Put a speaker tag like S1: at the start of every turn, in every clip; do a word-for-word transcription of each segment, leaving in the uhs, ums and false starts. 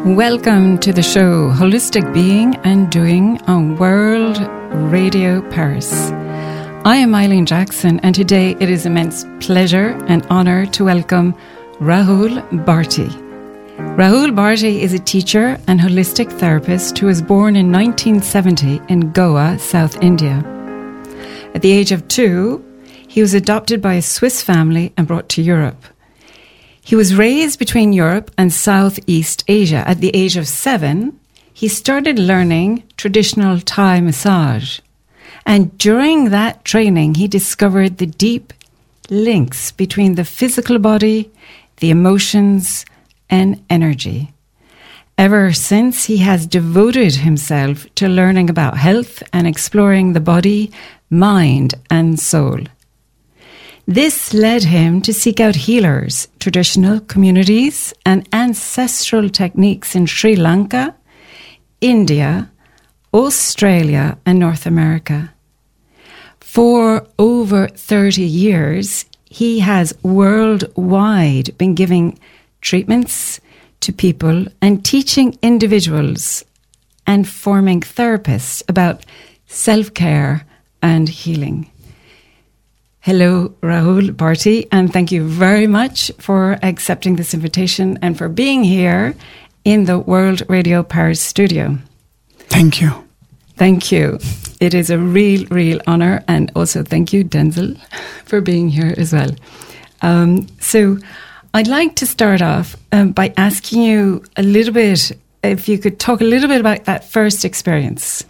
S1: Welcome to the show Holistic Being and Doing on World Radio Paris. I am Eileen Jackson, and today it is immense pleasure and honour to welcome Rahul Bharti. Rahul Bharti is a teacher and holistic therapist who was born in nineteen seventy in Goa, South India. At the age of two, he was adopted by a Swiss family and brought to Europe. He was raised between Europe and Southeast Asia. At the age of seven, he started learning traditional Thai massage. And during that training, he discovered the deep links between the physical body, the emotions, and energy. Ever since, he has devoted himself to learning about health and exploring the body, mind, and soul. This led him to seek out healers, traditional communities, and ancestral techniques in Sri Lanka, India, Australia, and North America. For over thirty years, he has worldwide been giving treatments to people and teaching individuals and forming therapists about self-care and healing. Hello, Rahul Bharti, and thank you very much for accepting this invitation and for being here in the World Radio Paris studio.
S2: Thank you.
S1: Thank you. It is a real, real honour, and also thank you, Denzel, for being here as well. Um, so I'd like to start off um, by asking you a little bit, if you could talk a little bit about that first experience.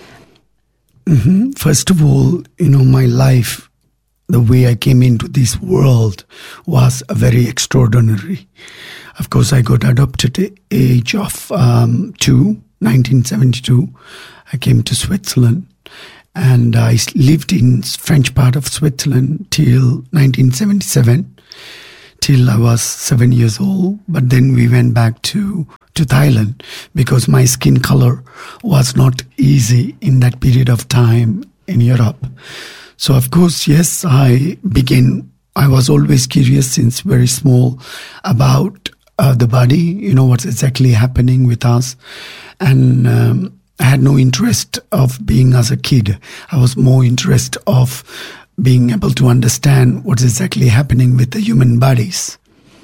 S2: Mm-hmm. First of all, you know, my life, the way I came into this world was a very extraordinary. Of course, I got adopted at the age of um, two, nineteen seventy-two. I came to Switzerland, and I lived in French part of Switzerland till nineteen seventy-seven, till I was seven years old. But then we went back to, to Thailand because my skin color was not easy in that period of time in Europe. So, of course, yes, I began, I was always curious since very small about uh, the body, you know, what's exactly happening with us. And um, I had no interest of being as a kid. I was more interested of being able to understand what's exactly happening with the human bodies.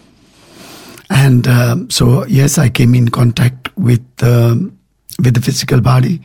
S2: And um, so, yes, I came in contact with, um, with the physical body,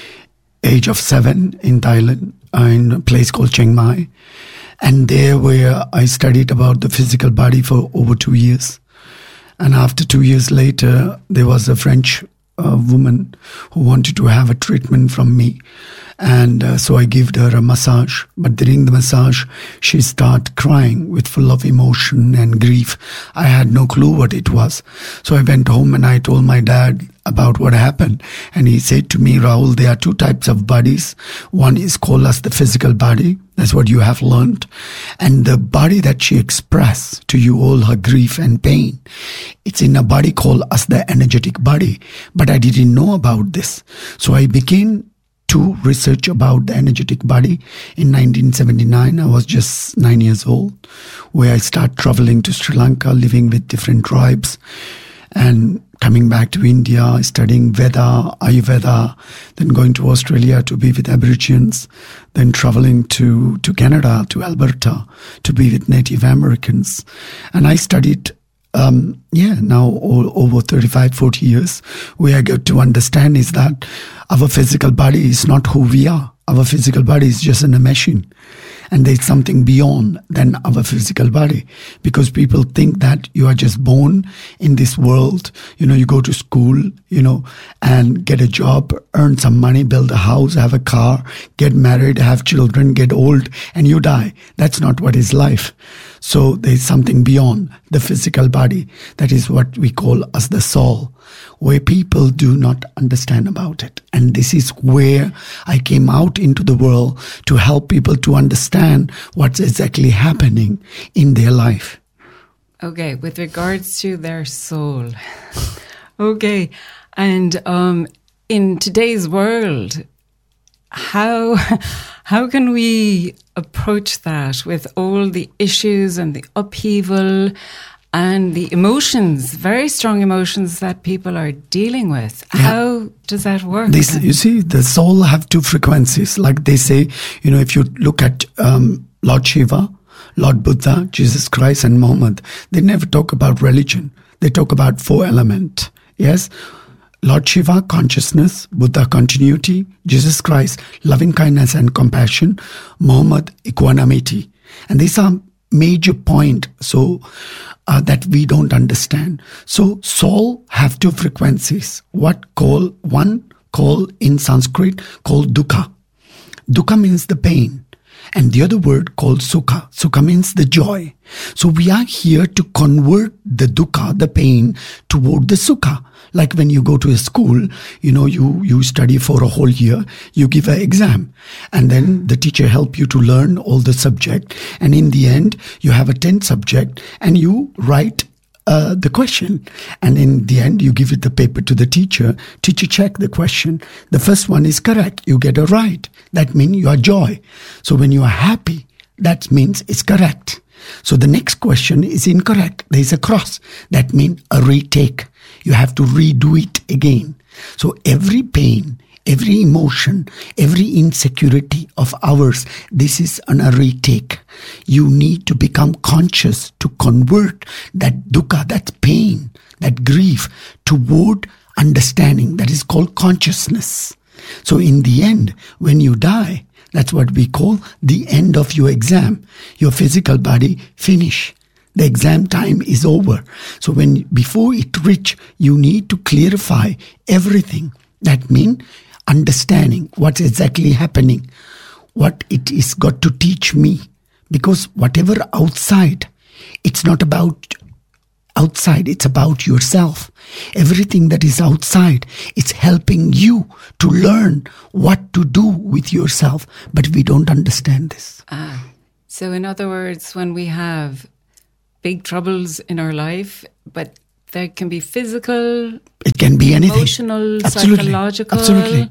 S2: age of seven in Thailand, in a place called Chiang Mai. And there where I studied about the physical body for over two years. And after two years later, there was a French uh, woman who wanted to have a treatment from me. And uh, so I gave her a massage. But during the massage, she started crying with full of emotion and grief. I had no clue what it was. So I went home and I told my dad about what happened. And he said to me, Rahul, there are two types of bodies. One is called as the physical body. That's what you have learned. And the body that she expressed to you, all her grief and pain, it's in a body called as the energetic body. But I didn't know about this. So I began to research about the energetic body. In nineteen seventy-nine, I was just nine years old, where I started traveling to Sri Lanka, living with different tribes, and coming back to India, studying Veda, Ayurveda, then going to Australia to be with Aborigines, then traveling to, to Canada, to Alberta, to be with Native Americans. And I studied Um, yeah, now all, over thirty-five, forty years, where I got to understand is that our physical body is not who we are. Our physical body is just in a machine. And there's something beyond than our physical body. Because people think that you are just born in this world. You know, you go to school, you know, and get a job, earn some money, build a house, have a car, get married, have children, get old, and you die. That's not what is life. So there's something beyond the physical body. That is what we call as the soul, where people do not understand about it. And this is where I came out into the world to help people to understand what's exactly happening in their life.
S1: Okay, with regards to their soul. Okay, and um, in today's world, how how can we approach that with all the issues and the upheaval and the emotions, very strong emotions that people are dealing with.
S2: Yeah.
S1: How does that work?
S2: This, you see, the soul have two frequencies. Like they say, you know, if you look at um, Lord Shiva, Lord Buddha, Jesus Christ, and Muhammad, they never talk about religion. They talk about four elements. Yes? Lord Shiva, consciousness. Buddha, continuity. Jesus Christ, loving kindness and compassion. Muhammad, equanimity. And these are major point so uh, that we don't understand. So soul have two frequencies. What call one call in Sanskrit called dukkha. Dukkha means the pain, and the other word called sukha. Sukha means the joy. So we are here to convert the dukkha, the pain, toward the sukha. Like when you go to a school, you know, you, you study for a whole year, you give an exam, and then the teacher help you to learn all the subject. And in the end, you have a tenth subject and you write uh, the question. And in the end, you give it the paper to the teacher. Teacher check the question. The first one is correct. You get a right. That means you are joy. So when you are happy, that means it's correct. So the next question is incorrect. There is a cross. That means a retake. You have to redo it again. So every pain, every emotion, every insecurity of ours, this is an, a retake. You need to become conscious to convert that dukkha, that pain, that grief toward understanding. That is called consciousness. So in the end, when you die, that's what we call the end of your exam. Your physical body finish. The exam time is over. So when before it reach, you need to clarify everything. That means understanding what's exactly happening, what it is got to teach me. Because whatever outside, it's not about outside, it's about yourself. Everything that is outside, it's helping you to learn what to do with yourself. But we don't understand this.
S1: Ah, so in other words, when we have big troubles in our life, but there can be physical,
S2: it can be anything,
S1: emotional,
S2: absolutely,
S1: psychological.
S2: Absolutely.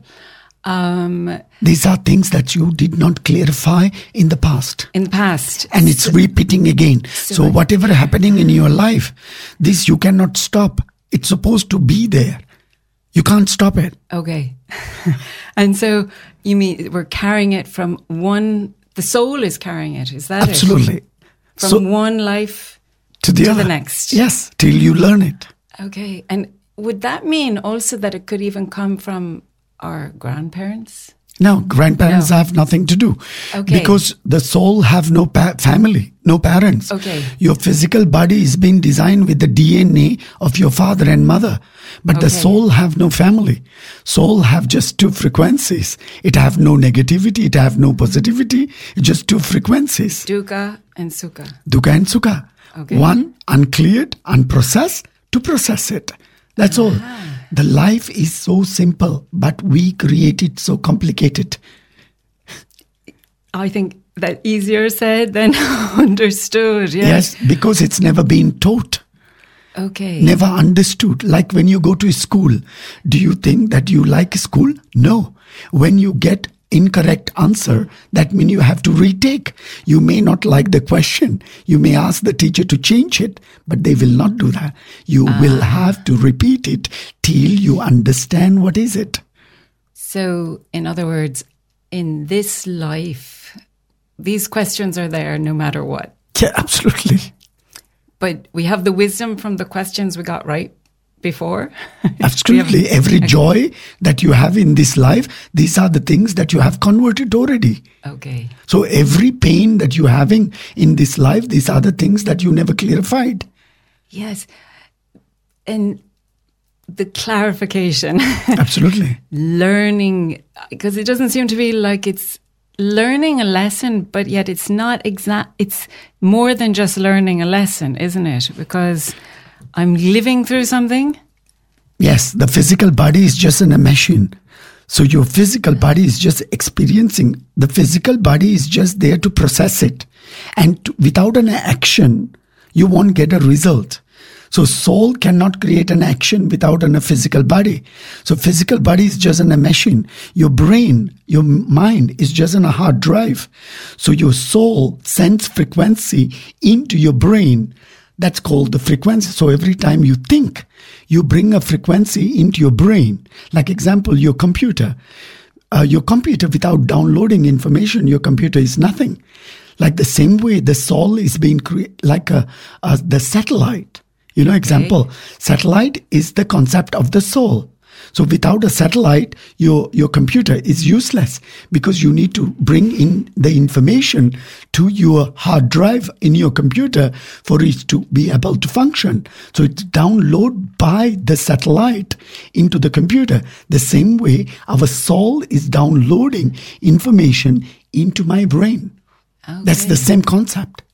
S1: Um,
S2: These are things that you did not clarify in the past.
S1: In the past.
S2: And it's repeating again. So, so whatever happening in your life, this you cannot stop. It's supposed to be there. You can't stop it.
S1: Okay. And so you mean we're carrying it from one, the soul is carrying it, is that
S2: absolutely.
S1: it? From
S2: so,
S1: one life
S2: to the,
S1: to
S2: other.
S1: the next.
S2: Yes, till you learn it.
S1: Okay. And would that mean also that it could even come from our grandparents?
S2: No, grandparents no. have nothing to do.
S1: Okay.
S2: Because the soul have no pa- family, no parents.
S1: Okay.
S2: Your physical body is being designed with the D N A of your father and mother. But okay. the soul have no family. Soul have just two frequencies. It have no negativity. It have no positivity. It's just two frequencies.
S1: Dukkha and Sukha.
S2: Dukkha and Sukha.
S1: Okay.
S2: One, uncleared, unprocessed, to process it. That's all.
S1: Ah.
S2: The life is so simple, but we create it so complicated.
S1: I think that easier said than understood. Yes?
S2: Yes, because it's never been taught.
S1: Okay.
S2: Never understood. Like when you go to school, do you think that you like school? No. When you get incorrect answer, that means you have to retake. You may not like the question. You may ask the teacher to change it, but they will not do that. You ah. will have to repeat it till you understand what is it.
S1: So, in other words, in this life, these questions are there no matter what.
S2: Yeah, absolutely.
S1: But we have the wisdom from the questions we got right before.
S2: Absolutely. Every joy that you have in this life, these are the things that you have converted already.
S1: Okay.
S2: So every pain that you're having in this life, these are the things that you never clarified.
S1: Yes. And the clarification.
S2: Absolutely.
S1: Learning, because it doesn't seem to be like it's learning a lesson, but yet it's not exact. It's more than just learning a lesson, isn't it? Because I'm living through something.
S2: Yes, the physical body is just in a machine. So your physical body is just experiencing. The physical body is just there to process it. And to, without an action, you won't get a result. So soul cannot create an action without an, a physical body. So physical body is just in a machine. Your brain, your mind is just in a hard drive. So your soul sends frequency into your brain That's called the frequency. So every time you think, you bring a frequency into your brain. Like example, your computer. Uh, your computer, without downloading information, your computer is nothing. Like the same way the soul is being created, like a, a, the satellite. You know, example, okay. Satellite is the concept of the soul. So without a satellite, your, your computer is useless because you need to bring in the information to your hard drive in your computer for it to be able to function. So it's downloaded by the satellite into the computer. The same way our soul is downloading information into my brain. Okay. That's the same concept.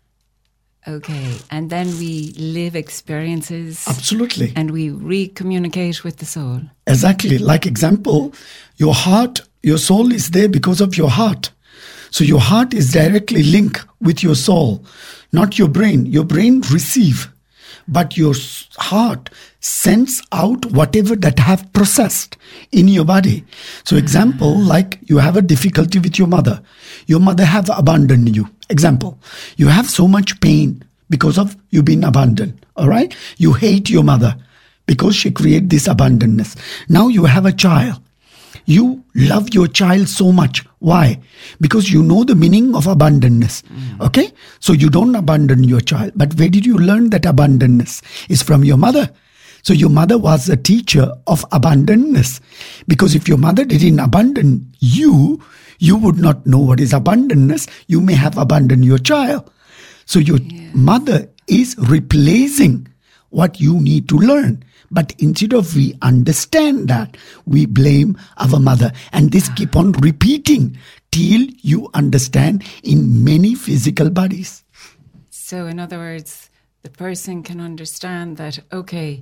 S1: Okay, and then we live experiences.
S2: Absolutely.
S1: And we re-communicate with the soul.
S2: Exactly. Like example, your heart, your soul is there because of your heart. So your heart is directly linked with your soul, not your brain. Your brain receive, but your heart sends out whatever that have processed in your body. So example, like you have a difficulty with your mother. Your mother have abandoned you. Example, you have so much pain because of you being abandoned. All right. You hate your mother because she created this abandonness. Now you have a child. You love your child so much. Why? Because you know the meaning of abandonness. Mm. Okay. So you don't abandon your child. But where did you learn that abandonness? Is from your mother. So your mother was a teacher of abandonness. Because if your mother didn't abandon you, you would not know what is abandonness. You may have abandoned your child. So your yeah. mother is replacing what you need to learn. But instead of we understand that, we blame our mother. And this ah. keep on repeating till you understand in many physical bodies.
S1: So in other words, the person can understand that, okay,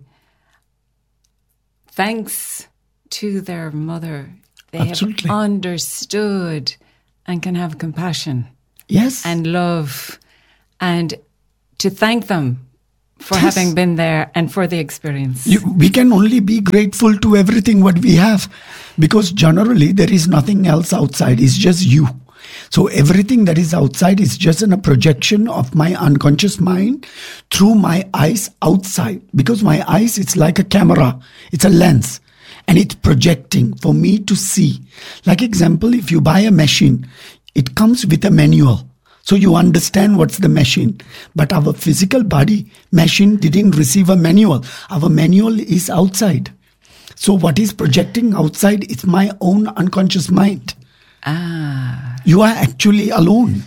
S1: thanks to their mother, they Absolutely. have understood and can have compassion.
S2: Yes.
S1: And love. And to thank them for yes. having been there and for the experience.
S2: You, we can only be grateful to everything what we have. Because generally there is nothing else outside. It's just you. So everything that is outside is just in a projection of my unconscious mind through my eyes outside. Because my eyes, it's like a camera. It's a lens. And it's projecting for me to see. Like example, if you buy a machine, it comes with a manual. So you understand what's the machine. But our physical body machine didn't receive a manual. Our manual is outside. So what is projecting outside is my own unconscious mind.
S1: Ah.
S2: You are actually alone.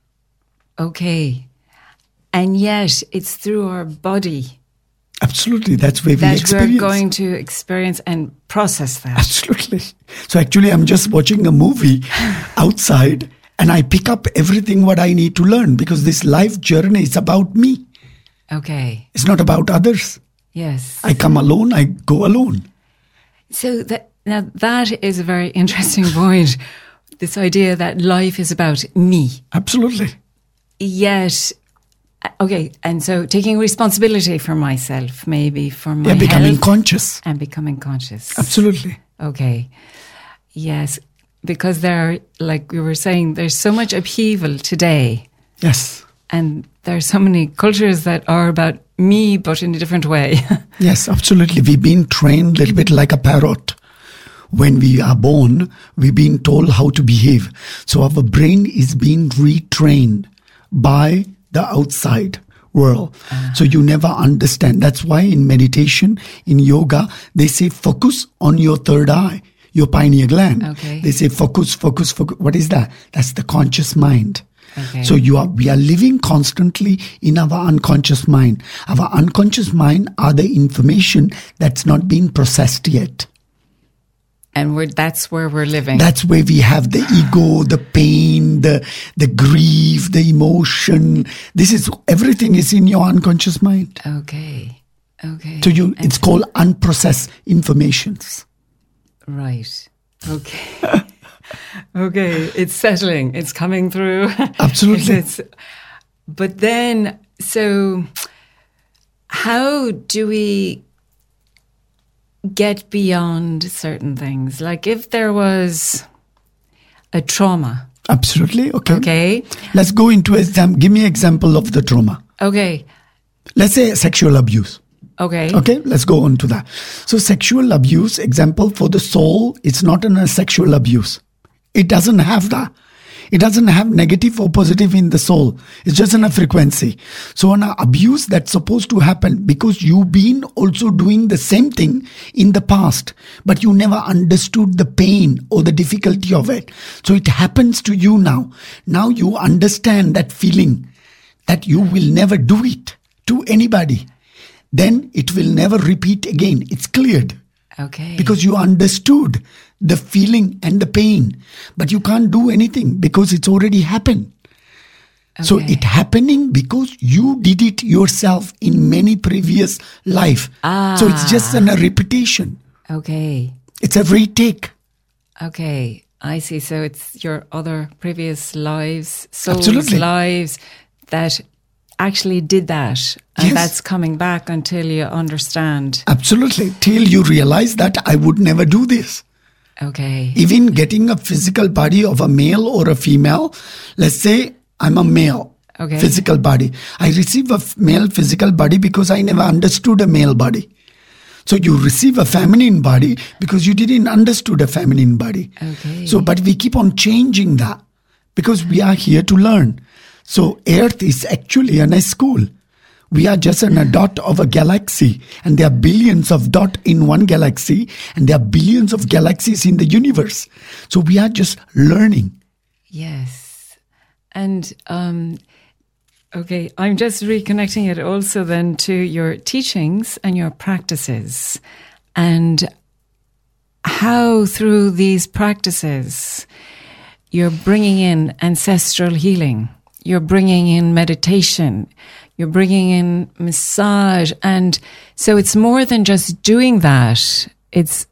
S1: Okay. And yet it's through our body.
S2: Absolutely. That's where we
S1: that
S2: experience.
S1: We're going to experience and process that.
S2: Absolutely. So actually I'm just watching a movie outside and I pick up everything what I need to learn because this life journey is about me.
S1: Okay.
S2: It's not about others.
S1: Yes.
S2: I come alone, I go alone.
S1: So that, now that is a very interesting point. This idea that life is about me.
S2: Absolutely.
S1: Yet, okay, and so taking responsibility for myself, maybe for my
S2: yeah, becoming
S1: health
S2: conscious.
S1: And becoming conscious.
S2: Absolutely.
S1: Okay. Yes, because there are, like we were saying, there's so much upheaval today.
S2: Yes.
S1: And there are so many cultures that are about me, but in a different way.
S2: Yes, absolutely. We've been trained a little bit like a parrot. When we are born, we've been told how to behave. So our brain is being retrained by the outside world. Uh-huh. So you never understand. That's why in meditation, in yoga, they say focus on your third eye, your pineal gland.
S1: Okay.
S2: They say focus, focus, focus. What is that? That's the conscious mind.
S1: Okay.
S2: So you are, we are living constantly in our unconscious mind. Our unconscious mind are the information that's not been processed yet.
S1: And we're, that's where we're living.
S2: That's where we have the ego, the pain, the the grief, the emotion. This is, everything is in your unconscious mind.
S1: Okay. Okay.
S2: So you,
S1: and
S2: it's called unprocessed informations.
S1: Right. Okay. Okay. It's settling. It's coming through.
S2: Absolutely.
S1: it's, but then, so how do we get beyond certain things? Like if there was a trauma.
S2: Absolutely. Okay.
S1: Okay.
S2: Let's go into exam. Give me an example of the trauma.
S1: Okay.
S2: Let's say sexual abuse.
S1: Okay.
S2: Okay, let's go on to that. So sexual abuse, example for the soul, it's not an, a sexual abuse. It doesn't have that. It doesn't have negative or positive in the soul. It's just in a frequency. So an abuse that's supposed to happen because you've been also doing the same thing in the past, but you never understood the pain or the difficulty of it. So it happens to you now. Now you understand that feeling that you will never do it to anybody. Then it will never repeat again. It's cleared.
S1: Okay.
S2: Because you understood the feeling and the pain, but you can't do anything because it's already happened. Okay. So it happening because you did it yourself in many previous life.
S1: Ah.
S2: So it's just an, a repetition.
S1: Okay.
S2: It's a retake.
S1: Okay. I see. So it's your other previous lives, souls'
S2: Absolutely.
S1: lives that actually did that. And
S2: Yes.
S1: that's coming back until you understand.
S2: Absolutely. Till you realize that I would never do this.
S1: Okay.
S2: Even getting a physical body of a male or a female, let's say I'm a male
S1: Okay.
S2: physical body. I receive a f- male physical body because I never understood a male body. So you receive a feminine body because you didn't understood a feminine body.
S1: Okay.
S2: So, but we keep on changing that because we are here to learn. So Earth is actually an, a school. We are just an, a dot of a galaxy, and there are billions of dots in one galaxy, and there are billions of galaxies in the universe. So we are just learning.
S1: Yes. And, um, okay, I'm just reconnecting it also then to your teachings and your practices and how through these practices you're bringing in ancestral healing, you're bringing in meditation, you're bringing in massage. And so it's more than just doing that. It's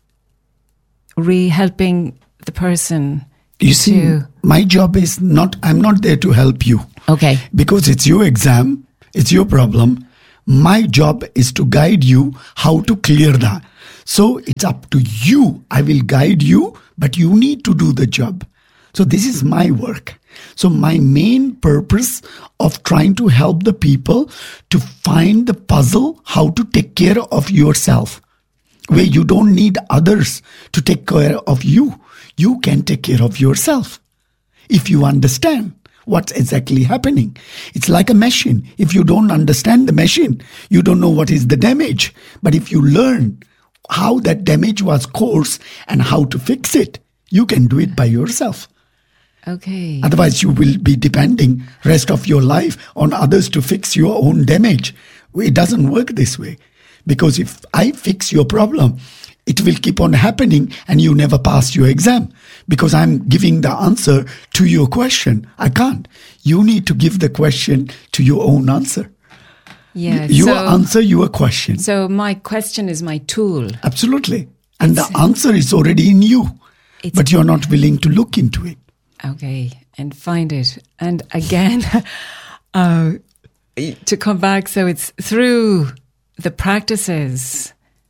S1: re-helping the person.
S2: You see,
S1: to-
S2: my job is not, I'm not there to help you.
S1: Okay.
S2: Because it's your exam, it's your problem. My job is to guide you how to clear that. So it's up to you. I will guide you, but you need to do the job. So this is my work. So my main purpose of trying to help the people to find the puzzle, how to take care of yourself, where you don't need others to take care of you. You can take care of yourself if you understand what's exactly happening. It's like a machine. If you don't understand the machine, you don't know what is the damage. But if you learn how that damage was caused and how to fix it, you can do it by yourself.
S1: Okay.
S2: Otherwise, you will be depending rest of your life on others to fix your own damage. It doesn't work this way. Because if I fix your problem, it will keep on happening and you never pass your exam. Because I'm giving the answer to your question. I can't. You need to give the question to your own answer.
S1: Yeah.
S2: You
S1: so,
S2: answer your question.
S1: so my question is my tool.
S2: Absolutely. And
S1: It's-
S2: the answer is already in you.
S1: It's-
S2: But you're not willing to look into it.
S1: Okay. And find it. And again, uh, to come back. So it's through the practices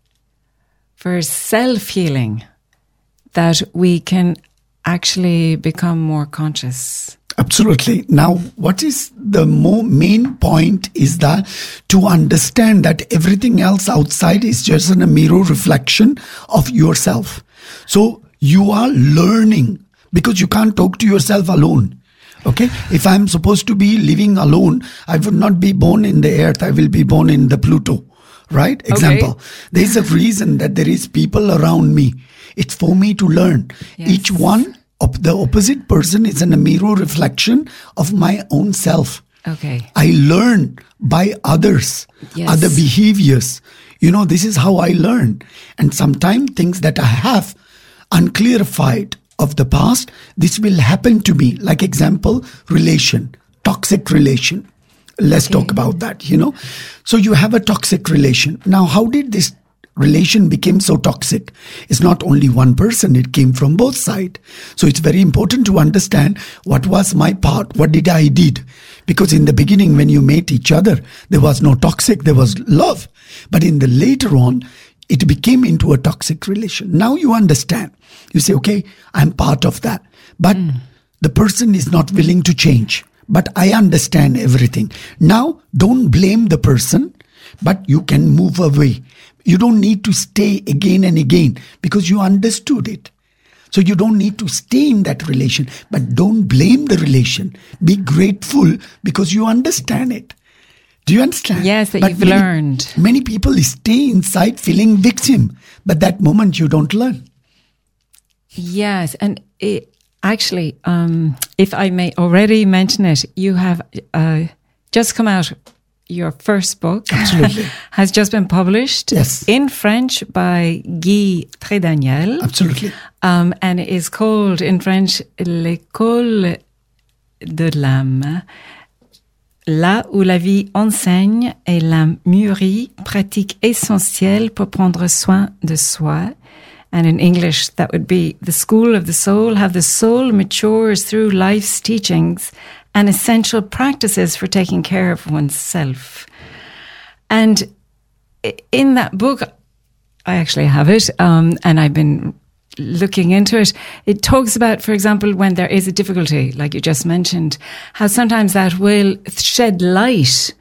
S1: for self-healing that we can actually become more conscious.
S2: Absolutely. Now, what is the more main point is that to understand that everything else outside is just a mirror reflection of yourself. So you are learning because you can't talk to yourself alone. Okay. If I'm supposed to be living alone, I would not be born in the earth. I will be born in the Pluto. Right? Example.
S1: Okay.
S2: There is a reason that there is people around me. It's for me to learn.
S1: Yes.
S2: Each one of the opposite person is in a mirror reflection of my own self.
S1: Okay.
S2: I learn by others,
S1: Yes.
S2: other behaviors. You know, this is how I learn. And sometimes things that I have unclarified of the past, this will happen to me. Like example, relation, toxic relation. Let's
S1: Okay.
S2: talk about that, you know. So you have a toxic relation. Now, how did this relation become so toxic? It's not only one person, it came from both sides. So it's very important to understand what was my part, what did I did. Because in the beginning, when you met each other, there was no toxic, there was love. But in the later on, it became into a toxic relation. Now you understand. You say, okay, I'm part of that. But mm. the person is not willing to change. But I understand everything. Now, don't blame the person. but you can move away. You don't need to stay again and again because you understood it. So you don't need to stay in that relation, but don't blame the relation. Be grateful because you understand it. Do you understand?
S1: Yes, that
S2: but
S1: you've
S2: many,
S1: learned.
S2: Many people stay inside feeling victim, but that moment you don't learn.
S1: Yes, and it, actually, um, if I may already mention it, you have uh, just come out. Your first book
S2: Absolutely.
S1: has just been published
S2: yes.
S1: in French by Guy Trédaniel.
S2: Absolutely.
S1: Um, and it is called in French L'école de l'âme, là où la vie enseigne et l'âme mûrit, pratique essentielle pour prendre soin de soi. And in English, that would be the school of the soul, how the soul matures through life's teachings and essential practices for taking care of oneself. And in that book, I actually have it, um, and I've been looking into it. It talks about, for example, when there is a difficulty, like you just mentioned, how sometimes that will shed light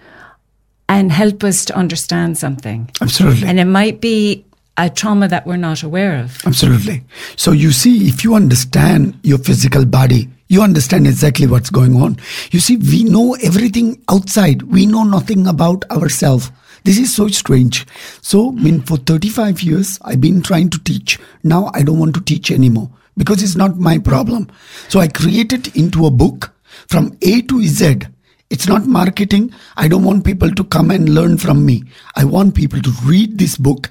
S1: and help us to understand something.
S2: Absolutely.
S1: And it might be a trauma that we're not aware of.
S2: Absolutely. So you see, if you understand your physical body, you understand exactly what's going on. You see, we know everything outside. We know nothing about ourselves. This is so strange. So, I mean, for thirty-five years, I've been trying to teach. Now I don't want to teach anymore because it's not my problem. So I created into a book from A to Z. It's not marketing. I don't want people to come and learn from me. I want people to read this book,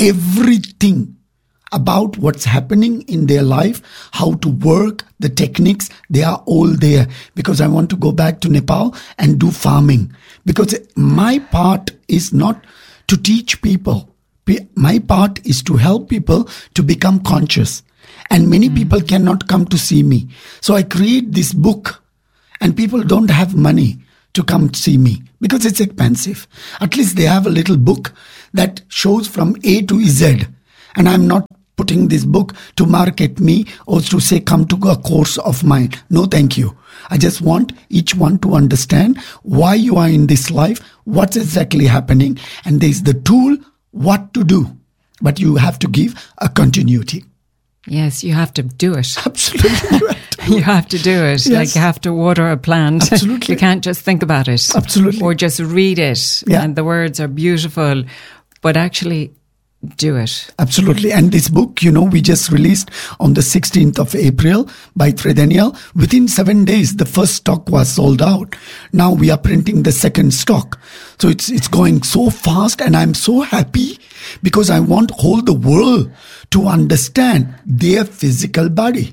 S2: everything about what's happening in their life, how to work, the techniques, they are all there. Because I want to go back to Nepal and do farming. Because my part is not to teach people. My part is to help people to become conscious. And many mm. people cannot come to see me. So I create this book and people don't have money to come see me because it's expensive. At least they have a little book that shows from A to Z. And I'm not putting this book to market me or to say, come to a course of mine. No, thank you. I just want each one to understand why you are in this life, what's exactly happening. And there's the tool, what to do. But you have to give a continuity.
S1: Yes, you have to do it.
S2: Absolutely. You have to,
S1: you have to do it.
S2: Yes.
S1: Like you have to water a plant.
S2: Absolutely.
S1: You can't just think about it.
S2: Absolutely.
S1: Or just read it.
S2: Yeah.
S1: And the words are beautiful, but actually do it.
S2: Absolutely. And this book, you know, we just released on the sixteenth of April by Trédaniel. Within seven days, the first stock was sold out. Now we are printing the second stock. So it's it's going so fast and I'm so happy because I want whole the world to understand their physical body.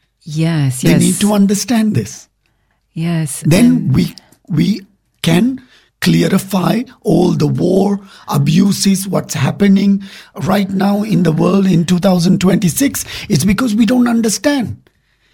S1: Yes,
S2: they
S1: yes.
S2: They need to understand this.
S1: Yes.
S2: Then
S1: um,
S2: we we can clarify all the war, abuses, what's happening right now in the world in two thousand twenty-six. It's because we don't understand.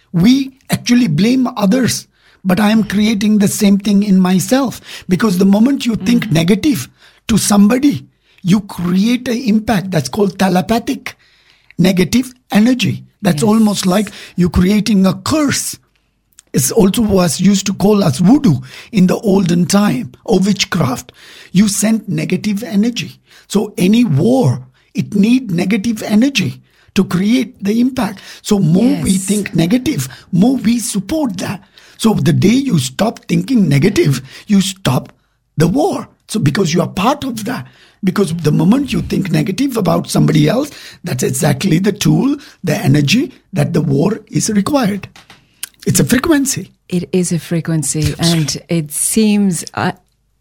S2: We actually blame others, but I am creating the same thing in myself. Because the moment you think mm. negative to somebody, you create an impact that's called telepathic negative energy. That's yes. almost like you creating a curse. It also was used to call us voodoo in the olden time, or witchcraft. You send negative energy. So any war, it need negative energy to create the impact. So more yes. we think negative, more we support that. So the day you stop thinking negative, you stop the war. So because you are part of that. Because the moment you think negative about somebody else, that's exactly the tool, the energy that the war is required. It's a frequency.
S1: It is a frequency. And it seems, I,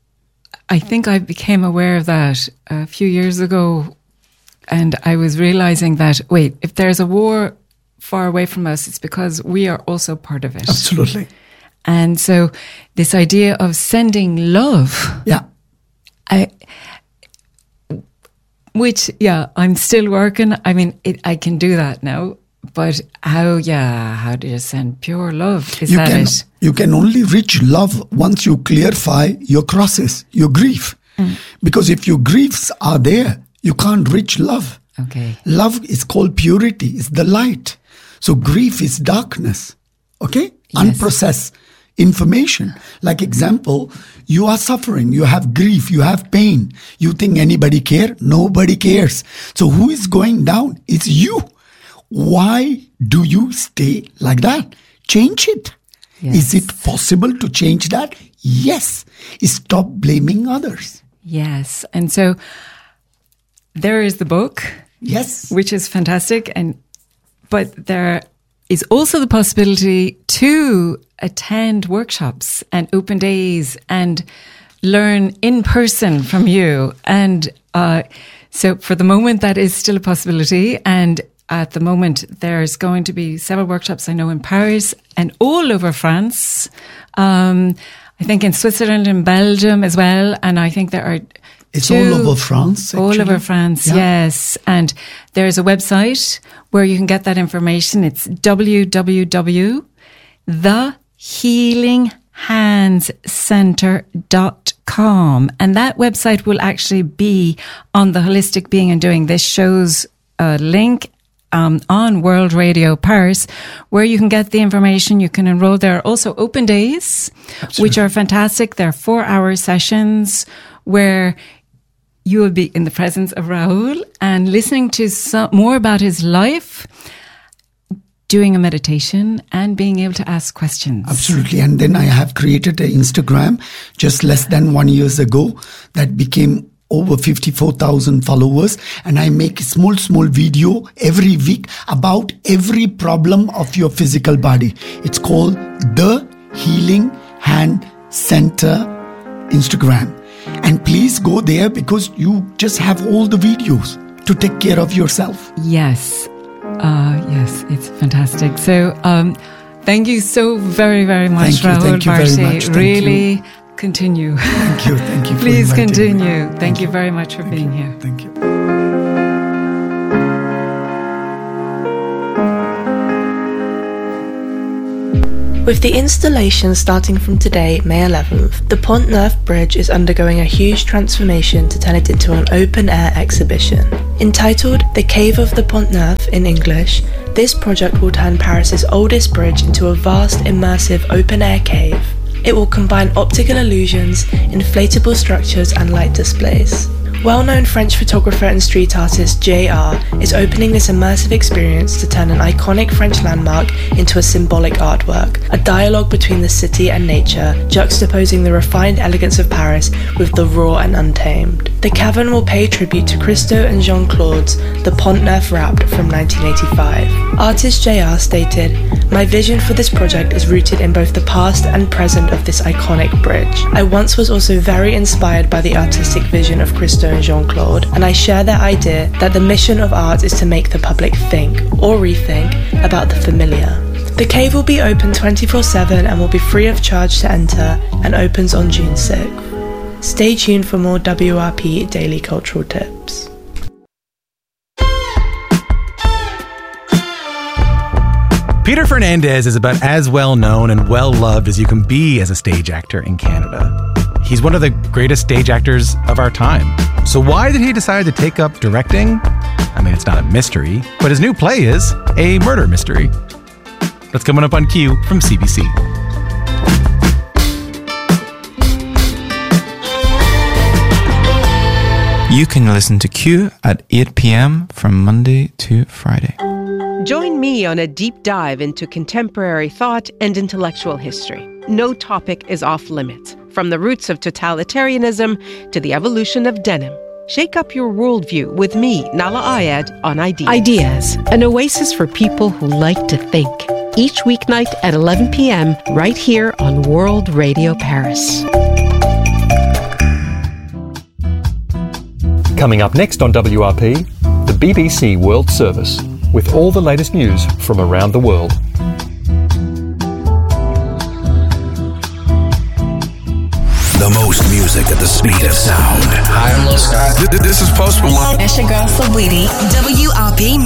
S1: I think I became aware of that a few years ago. And I was realizing that, wait, if there's a war far away from us, it's because we are also part of it.
S2: Absolutely.
S1: And so this idea of sending love.
S2: Yeah.
S1: I, which, yeah, I'm still working. I mean, it, I can do that now. But how, yeah, how do you send pure love? Is
S2: you
S1: that
S2: can,
S1: it?
S2: You can only reach love once you clarify your crosses, your grief. Mm. Because if your griefs are there, you can't reach love.
S1: Okay.
S2: Love is called purity, it's the light. So grief is darkness. Okay?
S1: Yes.
S2: Unprocessed information. Like example, you are suffering, you have grief, you have pain. You think anybody care? Nobody cares. So who is going down? It's you. Why do you stay like that? Change it. Yes. Is it possible to change that? Yes. Stop blaming others.
S1: Yes. And so there is the book.
S2: Yes.
S1: Which is fantastic. And but there is also the possibility to attend workshops and open days and learn in person from you. And uh, so for the moment, that is still a possibility. And at the moment, there's going to be several workshops, I know, in Paris and all over France. Um, I think in Switzerland and Belgium as well. And I think there are
S2: It's
S1: two,
S2: all over France, actually.
S1: All over France, yeah. Yes. And there's a website where you can get that information. It's w w w dot the healing hands center dot com. And that website will actually be on the Holistic Being and Doing This show's uh, link Um, on World Radio Paris, where you can get the information. You can enroll. There are also open days, Absolutely. Which are fantastic. They're four-hour sessions where you will be in the presence of Rahul and listening to some, more about his life, doing a meditation and being able to ask questions.
S2: Absolutely. And then I have created an Instagram just less than one years ago that became over fifty-four thousand followers, and I make a small, small video every week about every problem of your physical body. It's called The Healing Hand Center Instagram. And please go there because you just have all the videos to take care of yourself.
S1: Yes. Uh, yes, it's fantastic. So, um, thank you so very, very much,
S2: thank you,
S1: Rahul
S2: thank you
S1: Bharti.
S2: very much. Thank
S1: really
S2: you.
S1: Continue.
S2: Thank you. Thank you. For
S1: Please
S2: inviting
S1: continue.
S2: me.
S1: Thank,
S2: Thank
S1: you
S2: you
S1: very much for
S2: thank
S1: being
S2: you.
S1: here.
S2: Thank you.
S3: With the installation starting from today, May eleventh, the Pont Neuf Bridge is undergoing a huge transformation to turn it into an open-air exhibition. Entitled The Cave of the Pont Neuf in English, this project will turn Paris's oldest bridge into a vast, immersive open-air cave. It will combine optical illusions, inflatable structures and light displays. Well-known French photographer and street artist J R is opening this immersive experience to turn an iconic French landmark into a symbolic artwork, a dialogue between the city and nature, juxtaposing the refined elegance of Paris with the raw and untamed. The cavern will pay tribute to Christo and Jean-Claude's The Pont Neuf Wrapped from nineteen eighty-five. Artist J R stated, "My vision for this project is rooted in both the past and present of this iconic bridge. I once was also very inspired by the artistic vision of Christo and Jean-Claude, and I share their idea that the mission of art is to make the public think, or rethink, about the familiar." The cave will be open twenty-four seven and will be free of charge to enter and opens on June sixth. Stay tuned for more W R P Daily Cultural Tips.
S4: Peter Fernandez is about as well known and well loved as you can be as a stage actor in Canada. He's one of the greatest stage actors of our time. So why did he decide to take up directing? I mean, it's not a mystery, but his new play is a murder mystery. That's coming up on Q from C B C.
S5: You can listen to Q at eight p.m. from Monday to Friday.
S6: Join me on a deep dive into contemporary thought and intellectual history. No topic is off limits, from the roots of totalitarianism to the evolution of denim. Shake up your worldview with me, Nala Ayed, on Ideas. Ideas, an oasis for people who like to think. Each weeknight at eleven p.m. right here on World Radio Paris.
S7: Coming up next on W R P, the B B C World Service, with all the latest news from around the world.
S8: The most music at the speed of sound.
S9: Hi, I'm Lil Scott.
S10: This is Post Malone.
S11: It's your girl, Saweetie. W R P